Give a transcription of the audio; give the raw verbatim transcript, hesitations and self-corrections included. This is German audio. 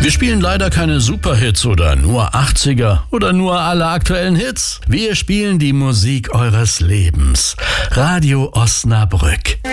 Wir spielen leider keine Superhits oder nur achtziger oder nur alle aktuellen Hits. Wir spielen die Musik eures Lebens. Radio Osnabrück.